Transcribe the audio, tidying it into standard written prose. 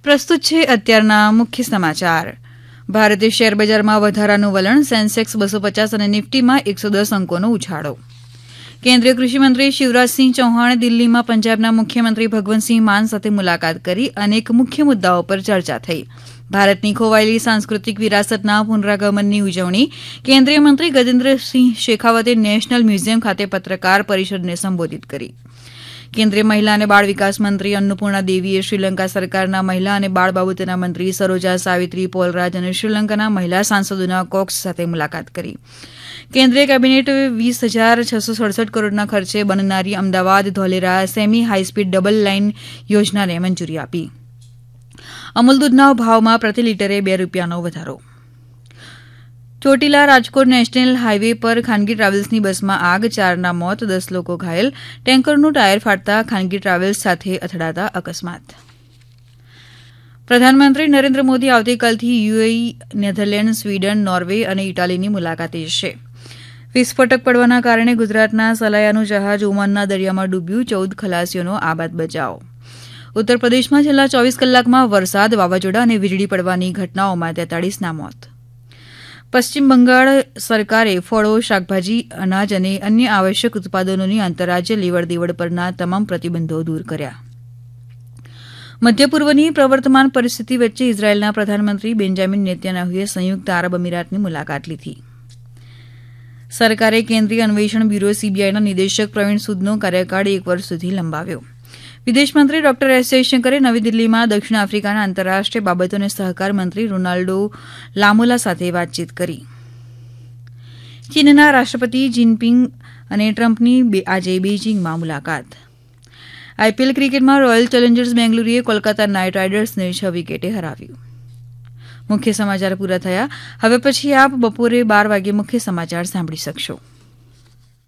પ્રસ્તુત છે અત્યારના મુખ્ય સમાચાર. ભારતીય શેર બજારમાં વધારાનું વલણ, સેન્સેક્સ 250 અને નિફ્ટીમાં 110 અંકોનો ઉછાળો. કેન્દ્રીય કૃષિમંત્રી શિવરાજસિંહ ચૌહાણે દિલ્હીમાં પંજાબના મુખ્યમંત્રી ભગવંતસિંહ માન સાથે મુલાકાત કરી અનેક મુખ્ય મુદ્દાઓ પર ચર્ચા થઈ. ભારતની ખોવાયેલી સાંસ્કૃતિક વિરાસતના પુનરાગમનની ઉજવણી. કેન્દ્રીય મંત્રી ગજેન્દ્રસિંહ શેખાવતે નેશનલ મ્યુઝિયમ ખાતે પત્રકાર પરિષદને સંબોધિત કરી. કેન્દ્રીય મહિલા અને બાળ વિકાસ મંત્રી અન્નપૂર્ણા દેવીએ શ્રીલંકા સરકારના મહિલા અને બાળ બાબતોના મંત્રી સરોજા સાવિત્રી પોલરાજ અને શ્રીલંકાના મહિલા સાંસદોના કોક્સ સાથે મુલાકાત કરી. કેન્દ્રીય કેબિનેટ 20,667 કરોડના ખર્ચે બનનારી Ahmedabad Dholera semi high speed double line યોજનાને મંજૂરી આપી. અમૂલ દૂધના ભાવમાં પ્રતિ લીટરે ₹2નો વધારો. ચોટીલા રાજકોટ નેશનલ હાઈવે પર ખાનગી ટ્રાવેલ્સની બસમાં આગ, 4ના મોત, 10 લોકો ઘાયલ. ટેન્કરનું ટાયર ફાટતા ખાનગી ટ્રાવેલ્સ સાથે અથડાતા અકસ્માત. પ્રધાનમંત્રી નરેન્દ્ર મોદી આવતીકાલથી યુએઈ, નેધરલેન્ડ, સ્વીડન, નોર્વે અને ઇટાલીની મુલાકાતે જશે. વિસ્ફોટક પડવાના કારણે ગુજરાતના સલાયાનું જહાજ ઓમાનના દરિયામાં ડૂબ્યું, 14 ખલાસીઓનો આબાદ બચાવ. ઉત્તર પ્રદેશમાં છેલ્લા 24 કલાકમાં વરસાદ, વાવાઝોડા અને વીજળી પડવાની ઘટનાઓમાં 43ના મોત. પશ્ચિમ બંગાળ સરકારે ફળો, શાકભાજી, અનાજ અને અન્ય આવશ્યક ઉત્પાદનોની આંતરરાજ્ય લેવડ દેવડ પરના તમામ પ્રતિબંધો દૂર કર્યા. મધ્ય પૂર્વની પ્રવર્તમાન પરિસ્થિતિ વચ્ચે ઇઝરાયેલના પ્રધાનમંત્રી બેન્જામિન નેતન્યાહુએ સંયુક્ત આરબ અમીરાતની મુલાકાત લીધી. સરકારે કેન્દ્રીય અન્વેષણ બ્યુરો સીબીઆઈના નિદેશક પ્રવીણ સૂદનો કાર્યકાળ 1 વર્ષ સુધી લંબાવ્યો. વિદેશમંત્રી ડોક્ટર એસ જયશંકરે નવી દિલ્હીમાં દક્ષિણ આફ્રિકાના આંતરરાષ્ટ્રીય બાબતો અને સહકાર મંત્રી રોનાલ્ડો લામોલા સાથે વાતચીત કરી. ચીનના રાષ્ટ્રપતિ જિનપિંગ અને ટ્રમ્પની આજે બેઇજિંગમાં મુલાકાત. આઈપીએલ ક્રિકેટમાં રોયલ ચેલેન્જર્સ બેંગલુરુએ કોલકાતા નાઇટ રાઇડર્સને 6 વિકેટે હરાવ્યું. મુખ્ય સમાચાર પૂરા થયા. હવે પછી આપ બપોરે 12 વાગે મુખ્ય સમાચાર સાંભળી શકશો.